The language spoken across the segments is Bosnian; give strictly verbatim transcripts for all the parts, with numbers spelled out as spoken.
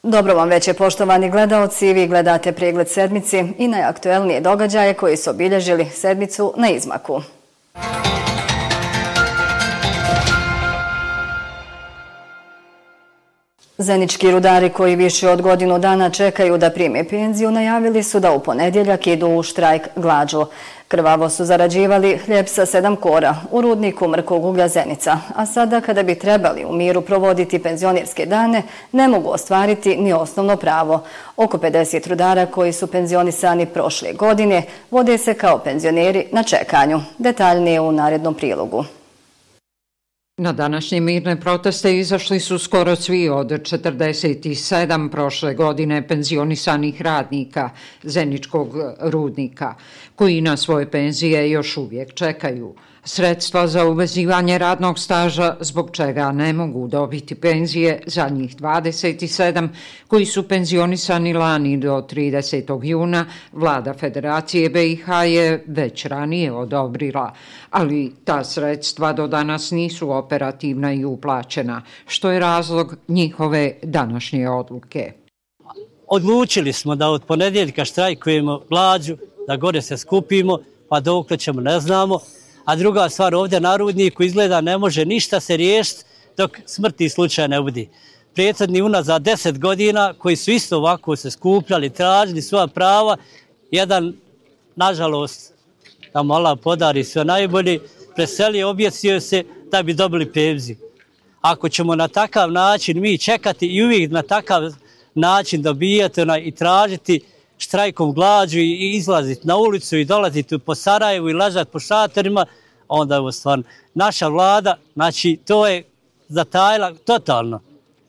Dobro vam večer, poštovani gledaoci. Vi gledate Pregled sedmici i najaktuelnije događaje koji su obilježili sedmicu na izmaku. Zenički rudari koji više od godinu dana čekaju da prime penziju najavili su da u ponedjeljak idu u štrajk glađu. Krvavo su zarađivali hljeb sa sedam kora u rudniku mrkog uglja Zenica, a sada kada bi trebali u miru provoditi penzionerske dane, ne mogu ostvariti ni osnovno pravo. Oko pedeset rudara koji su penzionisani prošle godine vode se kao penzioneri na čekanju. Detaljnije u narednom prilogu. Na današnje mirne proteste izašli su skoro svi od četrdeset sedam prošle godine penzionisanih radnika Zeničkog rudnika, koji na svoje penzije još uvijek čekaju. Sredstva za uvezivanje radnog staža, zbog čega ne mogu dobiti penzije za njih dvadeset sedam koji su penzionisani lani do tridesetog juna, vlada Federacije B i H je već ranije odobrila, ali ta sredstva do danas nisu operativna i uplaćena, što je razlog njihove današnje odluke. Odlučili smo da od ponedjeljka štrajkujemo glađu, da gore se skupimo, pa dokle ćemo ne znamo. A druga stvar, ovdje na rudniku izgleda ne može ništa se riješiti dok smrtni slučaj ne budi. Prethodni unazad deset godina koji su isto ovako se skupljali, tražili svoja prava, jedan, nažalost, da mu Allah podari sve najbolje, preselio, objesio se da bi dobili penziju. Ako ćemo na takav način mi čekati i uvijek na takav način dobijati i tražiti štrajkom glađu i izlaziti na ulicu i dolaziti po Sarajevu i ležati po šatorima, onda je ovo stvarno. Naša vlada, znači to je zatajila totalno.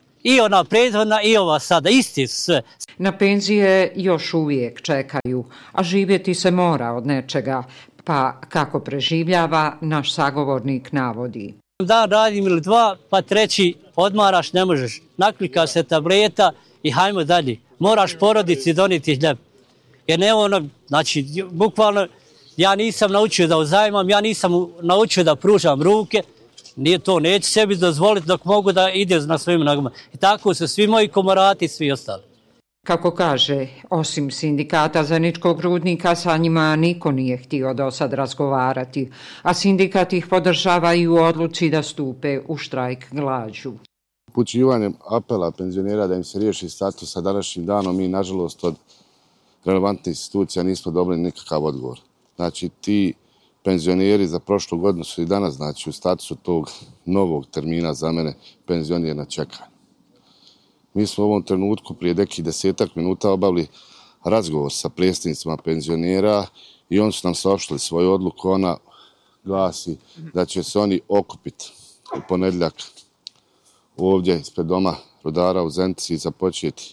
I ona prethodna i ova sada, isti su sve. Na penzije još uvijek čekaju, a živjeti se mora od nečega, pa kako preživljava, naš sagovornik navodi. Dan radim ili dva, pa treći odmaraš, ne možeš. Naklika se tableta i hajmo dalje. Moraš porodici doniti hljeb. Jer ne ono, znači, bukvalno, ja nisam naučio da uzajmam, ja nisam naučio da pružam ruke, nije to, neću sebi dozvoliti dok mogu da ide na svojim nogama. I tako su svi moji komorati i svi ostali. Kako kaže, osim sindikata Zeničkog rudnika, sa njima niko nije htio do sad razgovarati, a sindikat ih podržava i u odluci da stupe u štrajk glađu. Upućivanjem apela penzionera da im se riješi status sa današnjim danom, mi nažalost od relevantnih institucija nismo dobili nikakav odgovor. Znači ti penzioneri za prošlu godinu su i danas znači, u statusu tog novog termina za mene penzioner na čekanju. Mi smo u ovom trenutku prije nekih desetak minuta obavili razgovor sa predstavnicima penzionera i oni su nam saopštili svoju odluku. Ona glasi da će se oni okupiti u ponedjeljak ovdje ispred doma rudara u Zenici i započeti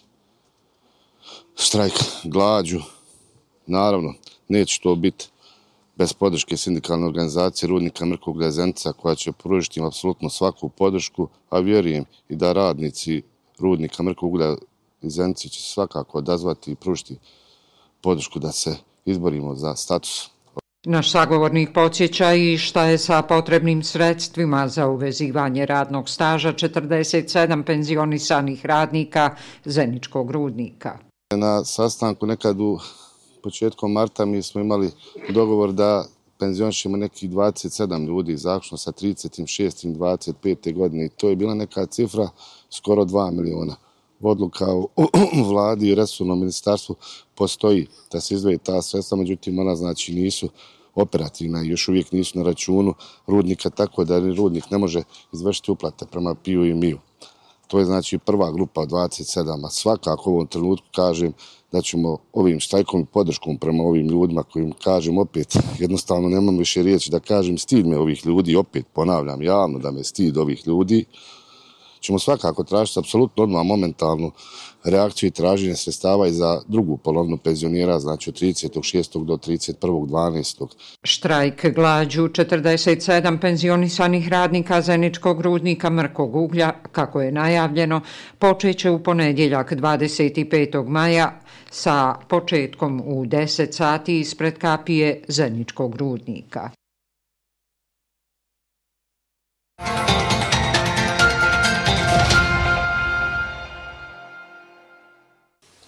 štrajk glađu. Naravno, neće to biti bez podrške sindikalne organizacije rudnika mrkog uglja Zenica koja će pružiti im apsolutno svaku podršku, a vjerujem i da radnici rudnika mrkog uglja Zenici će svakako odazvati i pružiti podršku da se izborimo za status. Naš sagovornik podsjeća i šta je sa potrebnim sredstvima za uvezivanje radnog staža četrdeset sedam penzionisanih radnika Zeničkog rudnika. Na sastanku nekad u početkom marta mi smo imali dogovor da penzionišemo nekih dvadeset sedam ljudi, zaključno sa trideset šest dvadeset pete godine i to je bila neka cifra skoro dva miliona. Odluka u vladi i resornom ministarstvu postoji da se izdvoji ta sredstva, međutim ona znači nisu operativna i još uvijek nisu na računu rudnika, tako da rudnik ne može izvršiti uplate prema P I U i M I U. To je znači prva grupa od dvadeset sedam, a svakako u ovom trenutku kažem da ćemo ovim štrajkom i podrškom prema ovim ljudima kojim kažem opet, jednostavno nemam više riječi da kažem stid me ovih ljudi, opet ponavljam javno da me stid ovih ljudi, ćemo svakako tražiti apsolutno odmah momentalnu reakciju i traženje sredstava i za drugu polovinu penzionera, znači od tridesetog šestog do trideset prvog dvanaestog Štrajk glađu četrdeset sedam penzionisanih radnika Zeničkog rudnika mrkog uglja, kako je najavljeno, počeće u ponedjeljak dvadeset petog maja sa početkom u deset sati ispred kapije Zeničkog rudnika.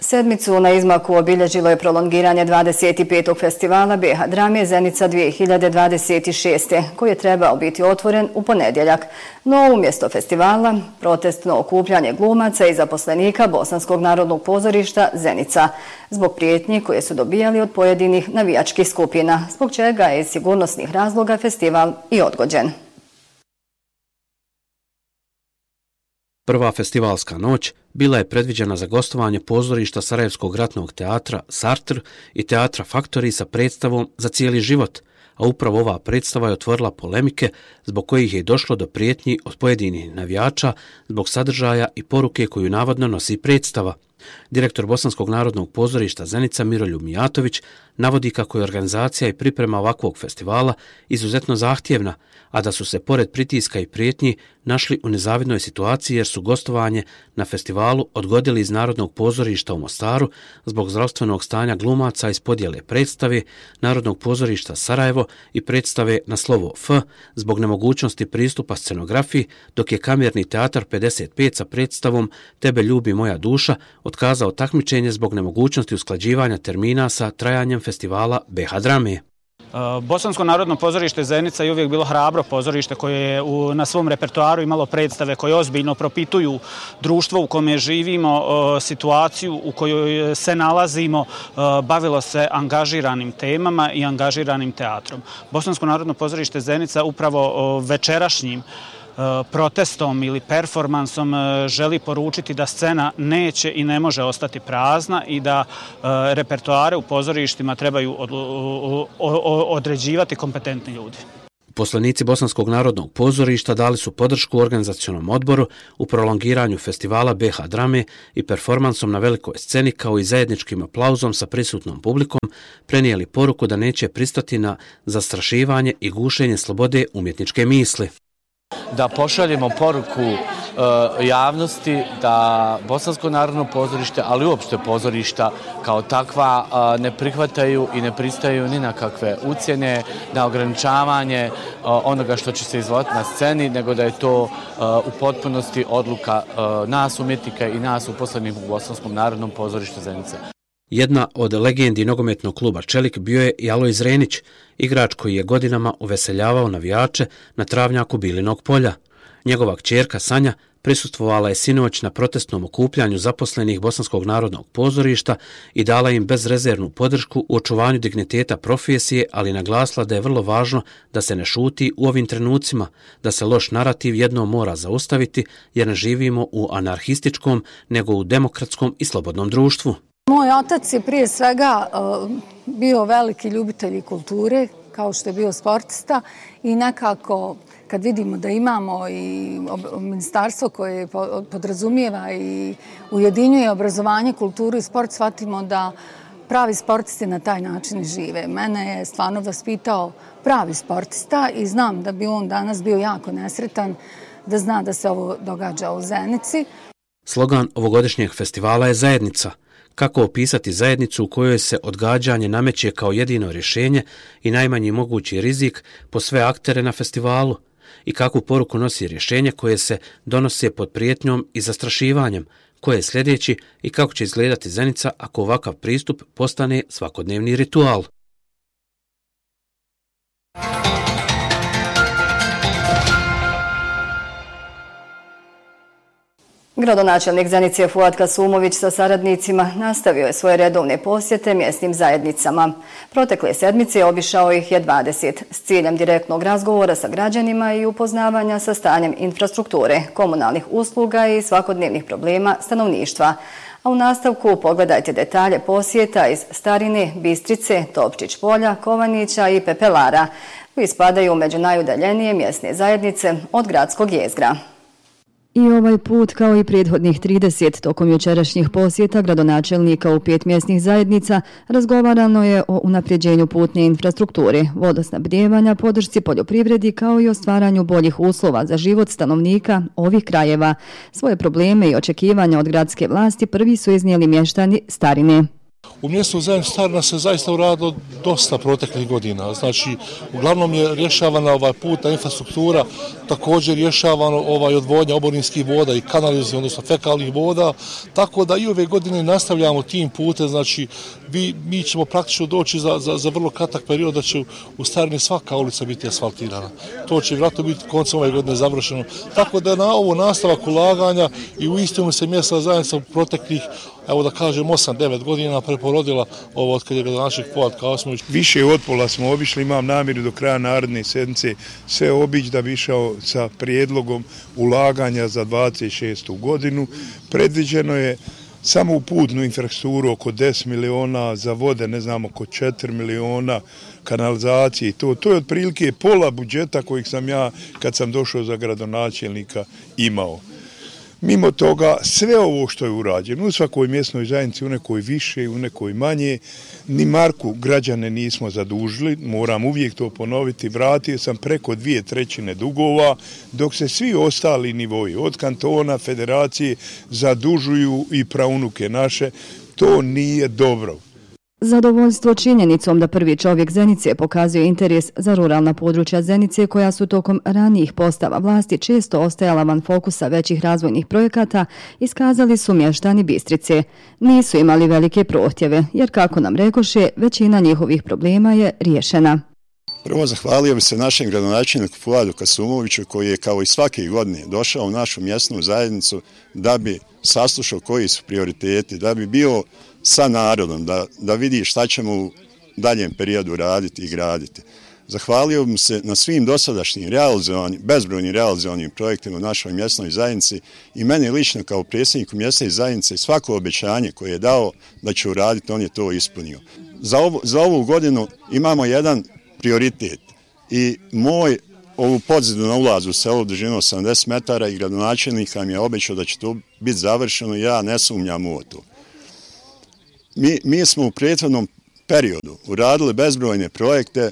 Sedmicu na izmaku obilježilo je prolongiranje dvadeset petog festivala B H drame Zenica dvije hiljade dvadeset šeste. koji je trebao biti otvoren u ponedjeljak. No umjesto festivala, protestno okupljanje glumaca i zaposlenika Bosanskog narodnog pozorišta Zenica, zbog prijetnji koje su dobijali od pojedinih navijačkih skupina, zbog čega je iz sigurnosnih razloga festival i odgođen. Prva festivalska noć bila je predviđena za gostovanje pozorišta Sarajevskog ratnog teatra Sartr i teatra Faktori sa predstavom Za cijeli život, a upravo ova predstava je otvorila polemike zbog kojih je došlo do prijetnji od pojedinih navijača zbog sadržaja i poruke koju navodno nosi predstava. Direktor Bosanskog narodnog pozorišta Zenica Miroljub Mijatović navodi kako je organizacija i priprema ovakvog festivala izuzetno zahtjevna, a da su se pored pritiska i prijetnji našli u nezavidnoj situaciji jer su gostovanje na festivalu odgodili iz Narodnog pozorišta u Mostaru zbog zdravstvenog stanja glumaca iz podjele predstave Narodnog pozorišta Sarajevo i predstave Na slovo F zbog nemogućnosti pristupa scenografiji, dok je Kamerni teatar pedeset pet sa predstavom Tebe ljubi moja duša otkazao takmičenje zbog nemogućnosti usklađivanja termina sa trajanjem festivala B H drame. Bosansko narodno pozorište Zenica je uvijek bilo hrabro pozorište koje je u, na svom repertoaru imalo predstave koje ozbiljno propituju društvo u kome živimo, situaciju u kojoj se nalazimo, bavilo se angažiranim temama i angažiranim teatrom. Bosansko narodno pozorište Zenica upravo večerašnjim protestom ili performansom želi poručiti da scena neće i ne može ostati prazna i da repertoare u pozorištima trebaju određivati kompetentni ljudi. Poslanici Bosanskog narodnog pozorišta dali su podršku organizacionom odboru u prolongiranju festivala B H drame i performansom na velikoj sceni kao i zajedničkim aplauzom sa prisutnom publikom prenijeli poruku da neće pristati na zastrašivanje i gušenje slobode umjetničke misli. Da pošaljemo poruku e, javnosti da Bosansko narodno pozorište, ali uopšte pozorišta kao takva e, ne prihvataju i ne pristaju ni na kakve ucjene, na ograničavanje e, onoga što će se izvoditi na sceni, nego da je to e, u potpunosti odluka e, nas umjetnika i nas uposlenih u Bosanskom narodnom pozorištu Zenice. Jedna od legendi nogometnog kluba Čelik bio je i Alojz Renić, igrač koji je godinama uveseljavao navijače na travnjaku Bilinog polja. Njegova kćerka Sanja prisustvovala je sinoć na protestnom okupljanju zaposlenih Bosanskog narodnog pozorišta i dala im bezrezervnu podršku u očuvanju digniteta profesije, ali naglasila da je vrlo važno da se ne šuti u ovim trenucima, da se loš narativ jednom mora zaustaviti jer ne živimo u anarhističkom, nego u demokratskom i slobodnom društvu. Moj otac je prije svega bio veliki ljubitelj kulture, kao što je bio sportista i nekako kad vidimo da imamo i ministarstvo koje podrazumijeva i ujedinjuje obrazovanje, kulturu i sport, shvatimo da pravi sportisti na taj način žive. Mene je stvarno vaspitao pravi sportista i znam da bi on danas bio jako nesretan da zna da se ovo događa u Zenici. Slogan ovogodišnjeg festivala je zajednica. Kako opisati zajednicu u kojoj se odgađanje nameće kao jedino rješenje i najmanji mogući rizik po sve aktere na festivalu? I kakvu poruku nosi rješenje koje se donose pod prijetnjom i zastrašivanjem? Koje je sljedeći i kako će izgledati Zenica ako ovakav pristup postane svakodnevni ritual? Gradonačelnik Zenice Fuad Kasumović sa saradnicima nastavio je svoje redovne posjete mjesnim zajednicama. Protekle sedmice obišao ih je dvadeset s ciljem direktnog razgovora sa građanima i upoznavanja sa stanjem infrastrukture, komunalnih usluga i svakodnevnih problema stanovništva. A u nastavku pogledajte detalje posjeta iz Starine, Bistrice, Topčić polja, Kovanića i Pepelara, koji spadaju među najudaljenije mjesne zajednice od gradskog jezgra. I ovaj put, kao i prethodnih trideset tokom jučerašnjih posjeta gradonačelnika u pet mjesnih zajednica, razgovarano je o unapređenju putne infrastrukture, vodosnabdijevanja, podršci poljoprivredi kao i o stvaranju boljih uslova za život stanovnika ovih krajeva. Svoje probleme i očekivanja od gradske vlasti prvi su iznijeli mještani Starine. U mjestu zajednici Starina se zaista uradilo dosta proteklih godina. Znači, uglavnom je rješavana ovaj puta infrastruktura, također rješavano ovaj odvodnja oborinskih voda i kanalizacija, odnosno fekalnih voda, tako da i ove godine nastavljamo tim putem, znači vi, mi ćemo praktično doći za, za, za vrlo kratak period da će u Starini svaka ulica biti asfaltirana. To će vjerojatno biti koncem ove godine završeno. Tako da na ovo nastavak ulaganja i u istinu se mjesna zajednica u proteklih, evo da kažem, osam devet godina preporodila ovo od kad je gradonačelnik Fuad Kasmović. Više od pola smo obišli, imam namjeru do kraja naredne sedmice sve obići da bi išao sa prijedlogom ulaganja za dvadeset šestu godinu. Predviđeno je samo u putnu infrastrukturu oko deset miliona, za vode ne znam oko četiri miliona, kanalizacije i to. To je otprilike pola budžeta kojih sam ja kad sam došao za gradonačelnika imao. Mimo toga, sve ovo što je urađeno u svakoj mjesnoj zajednici, u nekoj više, u nekoj manje, ni marku građane nismo zadužili, moram uvijek to ponoviti, vratio sam preko dvije trećine dugova, dok se svi ostali nivoji, od kantona, federacije, zadužuju i praunuke naše, to nije dobro. Zadovoljstvo činjenicom da prvi čovjek Zenice pokazuje interes za ruralna područja Zenice koja su tokom ranijih postava vlasti često ostajala van fokusa većih razvojnih projekata, iskazali su mještani Bistrice. Nisu imali velike prohtjeve, jer kako nam rekoše, većina njihovih problema je riješena. Prvo zahvalio bi se našem gradonačelniku Fuadu Kasumoviću koji je kao i svake godine došao u našu mjesnu zajednicu da bi saslušao koji su prioriteti, da bi bio sa narodom, da, da vidi šta ćemo u daljem periodu raditi i graditi. Zahvalio bi se na svim dosadašnjim realizovanim, bezbrojnim realizovanim projektima u našoj mjesnoj zajednici i meni lično kao predsjedniku mjesne zajednice svako obećanje koje je dao da će uraditi, on je to ispunio. Za ovu, za ovu godinu imamo jedan prioritet i moj ovu podzidu na ulazu u selo dužinu osamdeset metara i gradonačelnik nam je obećao da će to biti završeno, ja ne sumnjam u to. Mi, mi smo u prethodnom periodu uradili bezbrojne projekte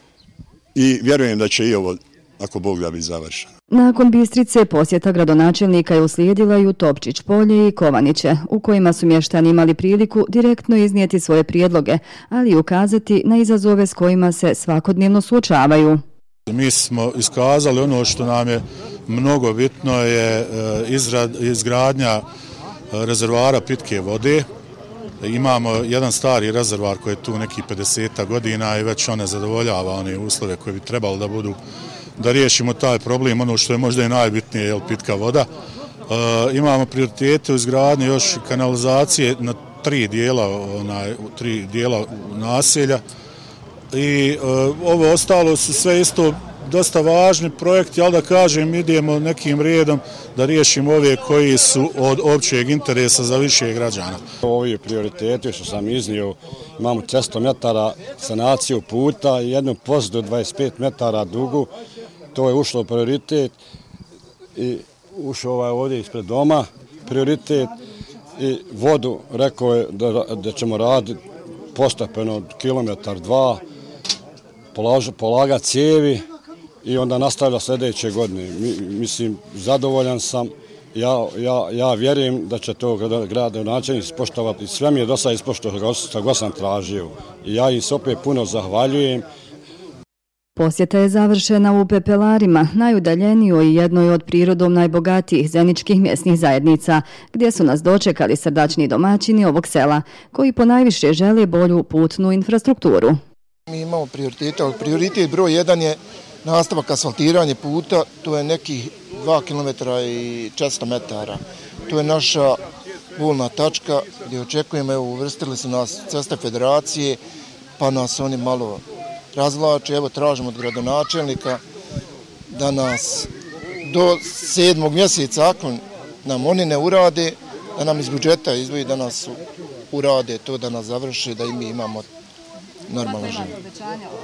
i vjerujem da će i ovo, ako Bog da, biti završeno. Nakon Bistrice posjeta gradonačelnika je uslijedila i u Topčić polje i Kovaniće, u kojima su mještani imali priliku direktno iznijeti svoje prijedloge, ali i ukazati na izazove s kojima se svakodnevno suočavaju. Mi smo iskazali ono što nam je mnogo bitno je izrad, izgradnja rezervoara pitke vode. Imamo jedan stari rezervoar koji je tu neki pedeset godina i već on ne zadovoljava one uslove koje bi trebalo da budu, da riješimo taj problem, ono što je možda i najbitnije, je pitka voda. E, imamo prioritete u izgradnji još kanalizacije na tri dijela, onaj, tri dijela naselja i e, ovo ostalo su sve isto dosta važni projekti, ali da kažem idemo nekim redom da riješimo ove koji su od općeg interesa za više građana. Ovi prioriteti što sam iznio, imamo često metara sanaciju puta i jednu pozdu dvadeset pet metara dugu, to je ušlo u prioritet i ušao ovaj ovdje ispred doma prioritet i vodu rekao je da, da ćemo raditi postepeno kilometar dva, polagati cijevi i onda nastavlja sljedeće godine. Mi, mislim, zadovoljan sam, ja, ja, ja vjerujem da će to gradonačelnik ispoštovati. Sve mi je do sada ispoštovao što god sam tražio. I ja im se opet puno zahvaljujem. Posjeta je završena u Pepelarima, najudaljenijoj i jednoj od prirodom najbogatijih zeničkih mjesnih zajednica, gdje su nas dočekali srdačni domaćini ovog sela, koji ponajviše žele bolju putnu infrastrukturu. Mi imamo prioritete, ali prioritet broj jedan je nastavak asfaltiranja puta, to je nekih dva kilometra i četiristo metara. To je naša bolna tačka gdje očekujemo, evo, uvrstili su nas ceste federacije, pa nas oni malo razvlače. Evo, tražimo od gradonačelnika da nas do sedmog mjeseca, ako nam oni ne urade, da nam iz budžeta izdvoji da nas urade, to da nas završi, da i mi imamo normalno život.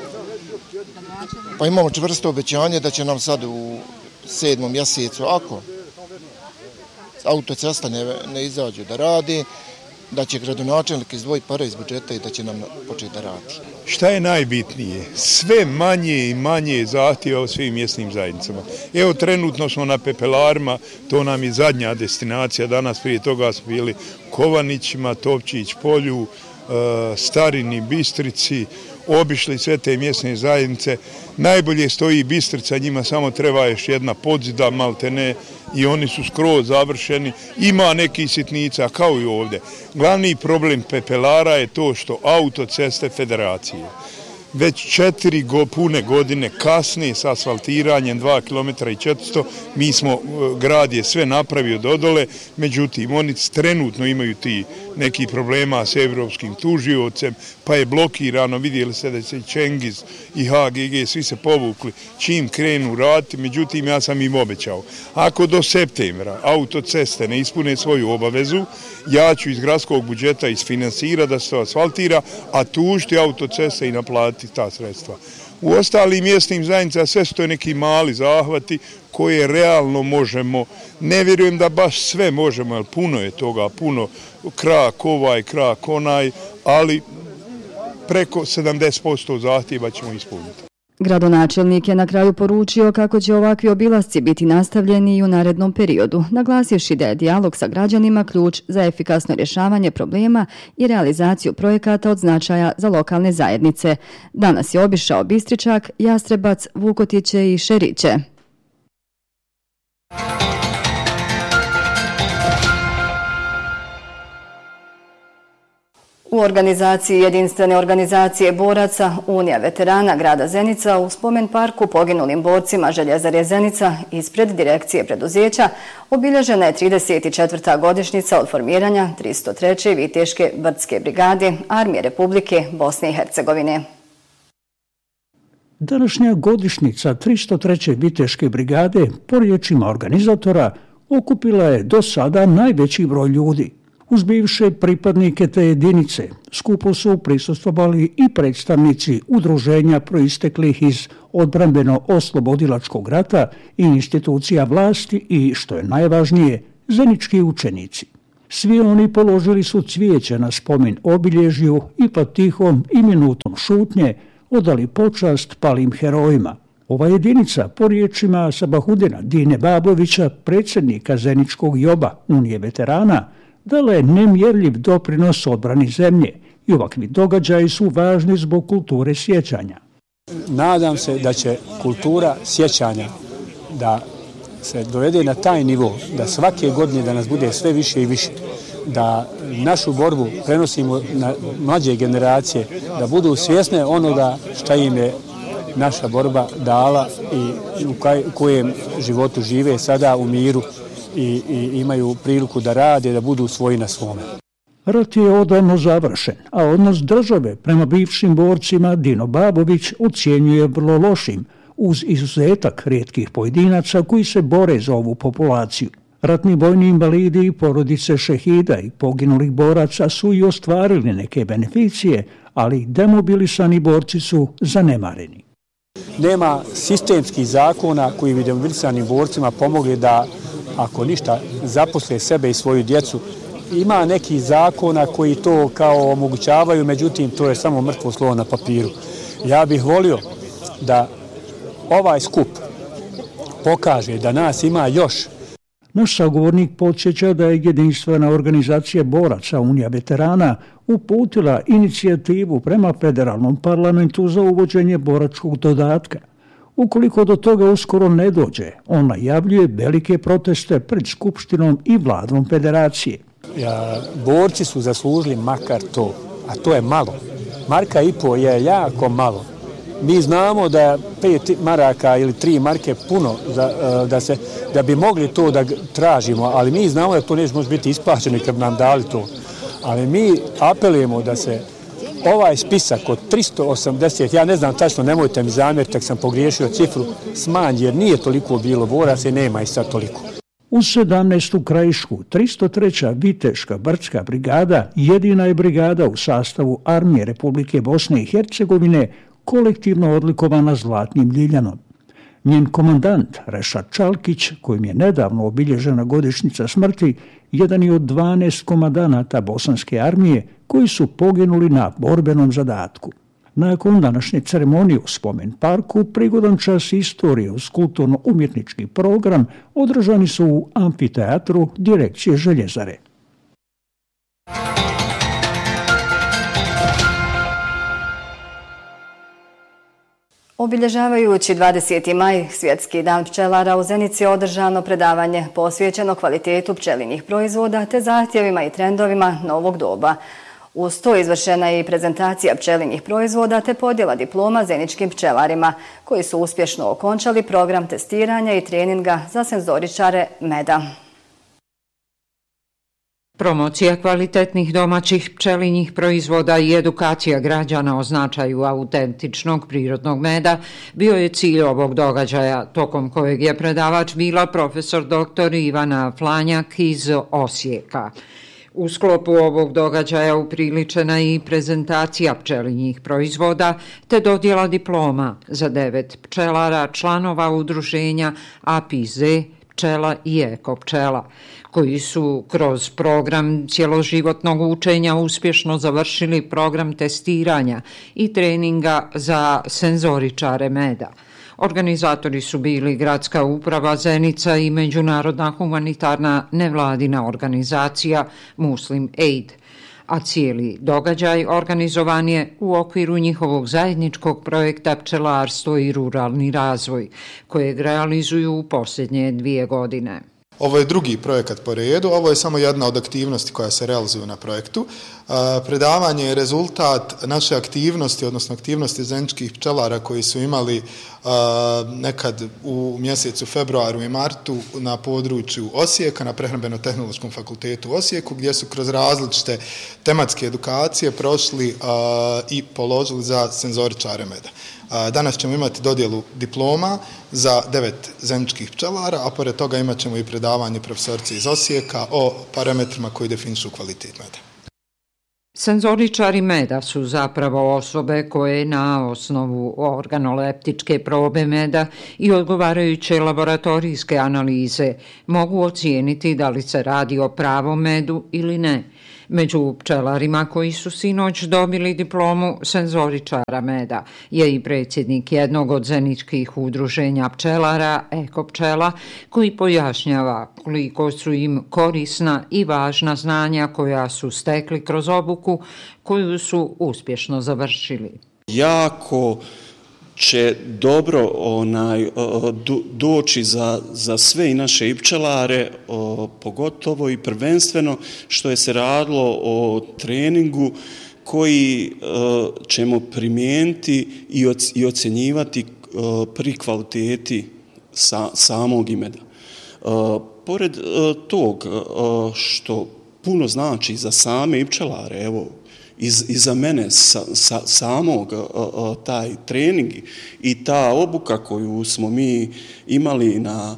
Pa imamo čvrsto obećanje da će nam sad u sedmom mjesecu, ako autocesta ne, ne izađu da radi, da će gradonačelnik izdvojiti pare iz budžeta i da će nam početi da radi. Šta je najbitnije? Sve manje i manje zahtjeva u svim mjesnim zajednicama. Evo, trenutno smo na Pepelarima, to nam je zadnja destinacija, danas prije toga smo bili Kovanićima, Topčić polju, Starini, Bistrici, obišli sve te mjesne zajednice. Najbolje stoji Bistrica, njima samo treba još jedna podzida, maltene, i oni su skroz završeni. Ima neki sitnica, kao i ovdje. Glavni problem pepelara je to što autoceste federacije već četiri go, pune godine kasne s asfaltiranjem dva kilometra i četiristo. Mi smo, grad je sve napravio do dole, međutim oni trenutno imaju ti neki problema s evropskim tužiocem, pa je blokirano, vidjeli ste da se Čengiz i H G G svi se povukli čim krenu raditi, međutim ja sam im obećao. Ako do septembra autoceste ne ispune svoju obavezu, ja ću iz gradskog budžeta isfinansirati da se to asfaltira, a tužiti autoceste i naplatiti ta sredstva. U ostalim mjesnim zajednicama sve su to neki mali zahvati koje realno možemo, ne vjerujem da baš sve možemo, jer puno je toga, puno, krak ovaj, krak onaj, ali preko sedamdeset posto zahtjeva ćemo ispuniti. Gradonačelnik je na kraju poručio kako će ovakvi obilasci biti nastavljeni i u narednom periodu, naglasivši da je dijalog sa građanima ključ za efikasno rješavanje problema i realizaciju projekata od značaja za lokalne zajednice. Danas je obišao Bistričak, Jastrebac, Vukotiće i Šeriće. U organizaciji jedinstvene organizacije boraca Unija veterana grada Zenica u spomen parku poginulim borcima Željezare Zenica ispred direkcije preduzeća obilježena je trideset četvrta godišnjica od formiranja tristo treće Viteške brdske brigade Armije Republike Bosne i Hercegovine. Današnja godišnjica tristo treće Viteške brigade, po riječima organizatora, okupila je do sada najveći broj ljudi. Uz bivše pripadnike te jedinice skupu su prisustvovali i predstavnici udruženja proisteklih iz odbrambeno-oslobodilačkog rata i institucija vlasti i, što je najvažnije, zenički učenici. Svi oni položili su cvijeće na spomen obilježju i pod tihom i minutom šutnje odali počast palim herojima. Ova jedinica, po riječima Sabahudina Dine Babovića, predsjednika Zeničkog joba Unije veterana, dala je nemjerljiv doprinos odbrani zemlje i ovakvi događaji su važni zbog kulture sjećanja. Nadam se da će kultura sjećanja da se dovede na taj nivo, da svake godine da nas bude sve više i više, da našu borbu prenosimo na mlađe generacije, da budu svjesne onoga šta im je naša borba dala i u kojem životu žive sada u miru i, i imaju priliku da rade, da budu svoji na svome. Rat je odavno završen, a odnos države prema bivšim borcima Dino Babović ocjenjuje vrlo lošim, uz izuzetak rijetkih pojedinaca koji se bore za ovu populaciju. Ratni vojni invalidi i porodice šehida i poginulih boraca su i ostvarili neke beneficije, ali demobilisani borci su zanemareni. Nema sistemskih zakona koji bi demobilisanim borcima pomogli da, ako ništa, zaposle sebe i svoju djecu. Ima nekih zakona koji to kao omogućavaju, međutim to je samo mrtvo slovo na papiru. Ja bih volio da ovaj skup pokaže da nas ima još. Naš sagovornik podsjeća da je jedinstvena organizacija boraca Unija veterana uputila inicijativu prema federalnom parlamentu za uvođenje boračkog dodatka. Ukoliko do toga uskoro ne dođe, on najavljuje velike proteste pred Skupštinom i vladom federacije. Ja, borci su zaslužili makar to, a to je malo. Marka i po je jako malo. Mi znamo da pet maraka ili tri marke puno za, da, se, da bi mogli to da tražimo, ali mi znamo da to neće može biti isplaćeno kad nam dali to. Ali mi apelujemo da se ovaj spisak od tristo osamdeset, ja ne znam tačno, nemojte mi zamjeriti ako sam pogriješio cifru, smanji jer nije toliko bilo boraca i nema i sad toliko. U sedamnaestu krajišku tristo treća Viteška brdska brigada jedina je brigada u sastavu Armije Republike Bosne i Hercegovine kolektivno odlikovana zlatnim ljiljanom. Njen komandant Rešad Čalkić, kojim je nedavno obilježena godišnjica smrti, jedan je od dvanaest komandanata Bosanske armije koji su poginuli na borbenom zadatku. Nakon današnje ceremonije u spomen parku, prigodan čas istorije uz kulturno-umjetnički program održani su u amfiteatru direkcije Željezare. Obilježavajući dvadeseti maj, Svjetski dan pčelara, u Zenici je održano predavanje posvećeno kvalitetu pčelinjih proizvoda te zahtjevima i trendovima novog doba. Uz to izvršena je i prezentacija pčelinjih proizvoda te podjela diploma zeničkim pčelarima, koji su uspješno okončali program testiranja i treninga za senzoričare meda. Promocija kvalitetnih domaćih pčelinjih proizvoda i edukacija građana o značaju autentičnog prirodnog meda bio je cilj ovog događaja, tokom kojeg je predavač bila profesor doktor Ivana Flanjak iz Osijeka. U sklopu ovog događaja upriličena je i prezentacija pčelinjih proizvoda te dodjela diploma za devet pčelara, članova udruženja A P I Z E, pčela i Eko pčela, koji su kroz program cjeloživotnog učenja uspješno završili program testiranja i treninga za senzoričare meda. Organizatori su bili Gradska uprava Zenica i međunarodna humanitarna nevladina organizacija Muslim Aid, a cijeli događaj organizovan je u okviru njihovog zajedničkog projekta Pčelarstvo i ruralni razvoj, kojeg realizuju u posljednje dvije godine. Ovo je drugi projekat po redu, ovo je samo jedna od aktivnosti koja se realizuju na projektu. Predavanje je rezultat naše aktivnosti, odnosno aktivnosti zeničkih pčelara koji su imali nekad u mjesecu februaru i martu na području Osijeka, na Prehrambeno-tehnološkom fakultetu u Osijeku, gdje su kroz različite tematske edukacije prošli i položili za senzoričare meda. Danas ćemo imati dodjelu diploma za devet zeničkih pčelara, a pored toga imat ćemo i predavanje profesorice iz Osijeka o parametrima koji definišu kvalitet meda. Senzoričari meda su zapravo osobe koje na osnovu organoleptičke probe meda i odgovarajuće laboratorijske analize mogu ocijeniti da li se radi o pravom medu ili ne. Među pčelarima koji su sinoć dobili diplomu senzoričara meda je i predsjednik jednog od zeničkih udruženja pčelara, Eko pčela, koji pojašnjava koliko su im korisna i važna znanja koja su stekli kroz obuku koju su uspješno završili. Jako će dobro onaj, doći za, za sve i naše i pčelare, pogotovo i prvenstveno što je se radilo o treningu koji ćemo primijeniti i ocjenjivati pri kvaliteti samog imeda. Pored tog što puno znači za same i pčelare, evo, I za mene sa, sa, samog a, taj trening i ta obuka koju smo mi imali na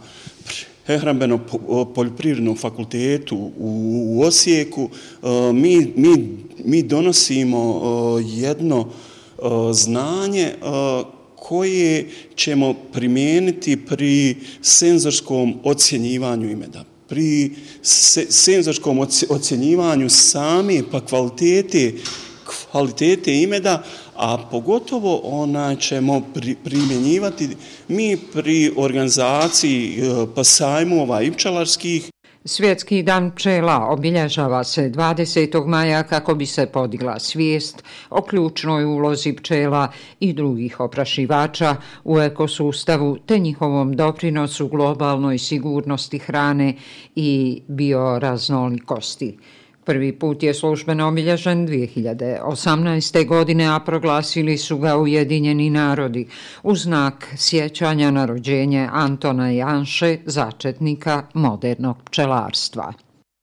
Prehrambeno-poljoprivrednom fakultetu u, u Osijeku, a, mi, mi, mi donosimo a, jedno a, znanje a, koje ćemo primijeniti pri senzorskom ocjenjivanju imeda, pri senzorskom ocjenjivanju same pa kvalitete, kvalitete imeda, a pogotovo ona ćemo pri, primjenjivati mi pri organizaciji pa sajmova i pčelarskih. Svjetski dan pčela obilježava se dvadesetog maja kako bi se podigla svijest o ključnoj ulozi pčela i drugih oprašivača u ekosustavu te njihovom doprinosu globalnoj sigurnosti hrane i bioraznolikosti. Prvi put je službeno obilježen dvije hiljade osamnaeste. godine, a proglasili su ga Ujedinjeni narodi u znak sjećanja na rođenje Antona Janše, začetnika modernog pčelarstva.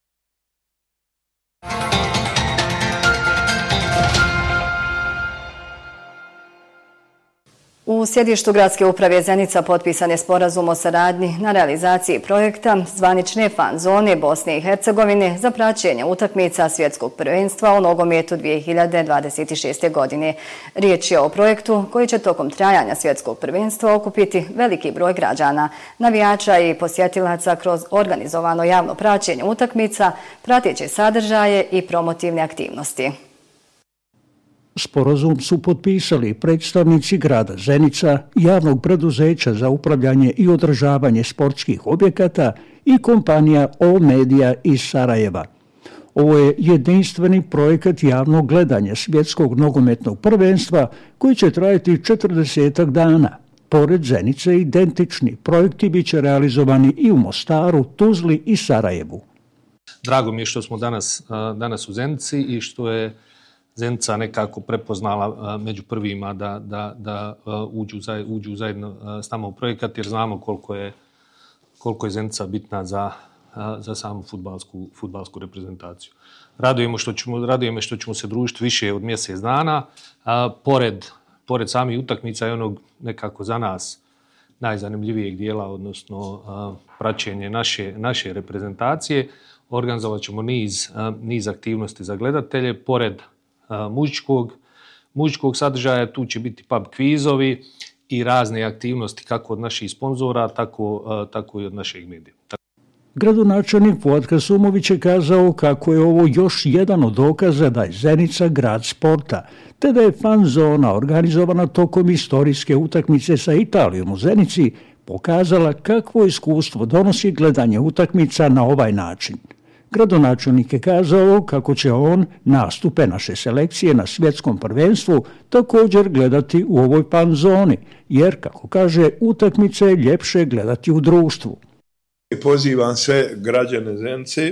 U sjedištu Gradske uprave Zenica potpisan je sporazum o saradnji na realizaciji projekta zvanične fan zone Bosne i Hercegovine za praćenje utakmica svjetskog prvenstva u nogometu dvije hiljade dvadeset šeste. godine. Riječ je o projektu koji će tokom trajanja svjetskog prvenstva okupiti veliki broj građana, navijača i posjetilaca kroz organizovano javno praćenje utakmica, prateće sadržaje i promotivne aktivnosti. Sporazum su potpisali predstavnici grada Zenica, javnog preduzeća za upravljanje i održavanje sportskih objekata i kompanija All Media iz Sarajeva. Ovo je jedinstveni projekat javnog gledanja svjetskog nogometnog prvenstva koji će trajati četrdesetak dana. Pored Zenice, identični projekti bit će realizovani i u Mostaru, Tuzli i Sarajevu. Drago mi je što smo danas, danas u Zenici i što je Zenica nekako prepoznala među prvima da, da, da uđu, uđu zajedno s nama u projekat, jer znamo koliko je, koliko je Zenica bitna za, za samu fudbalsku, fudbalsku reprezentaciju. Radujemo što ćemo, radujemo što ćemo se družiti više od mjesec dana, a, pored, pored samih utakmica i onog nekako za nas najzanimljivijeg dijela, odnosno a, praćenje naše, naše reprezentacije. Organizovat ćemo niz, a, niz aktivnosti za gledatelje, pored muzičkog, muzičkog sadržaja, tu će biti pub kvizovi i razne aktivnosti kako od naših sponzora, tako, tako i od našeg medija. Gradonačelnik Fuad Kasumović je kazao kako je ovo još jedan od dokaza da je Zenica grad sporta, te da je fan zona organizovana tokom istorijske utakmice sa Italijom u Zenici pokazala kakvo iskustvo donosi gledanje utakmica na ovaj način. Gradonačelnik je kazao kako će on nastupe naše selekcije na svjetskom prvenstvu također gledati u ovoj fan zoni, jer, kako kaže, utakmice je ljepše gledati u društvu. Pozivam sve građane Zenice,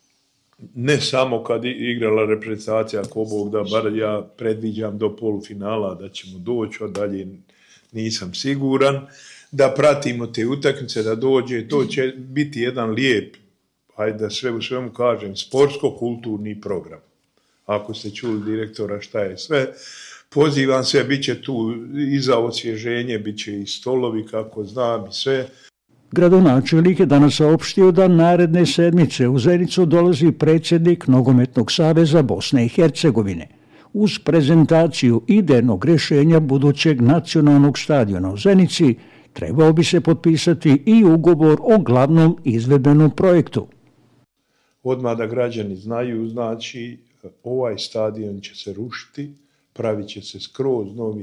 ne samo kad je igrala reprezentacija, ako Bog da, bar ja predviđam do polufinala da ćemo doći, a dalje nisam siguran, da pratimo te utakmice, da dođe, to će biti jedan lijep, hajde da sve u svemu kažem, sportsko-kulturni program. Ako ste čuli direktora šta je sve, pozivam sve, bit će tu i za osvježenje, bit će i stolovi, kako znam, i sve. Gradonačelnik je danas saopštio da naredne sedmice u Zenicu dolazi predsjednik Nogometnog saveza Bosne i Hercegovine. Uz prezentaciju idejnog rješenja budućeg nacionalnog stadiona u Zenici trebao bi se potpisati i ugovor o glavnom izvedbenom projektu. Odmah da građani znaju, znači ovaj stadion će se rušiti, pravit će se skroz novi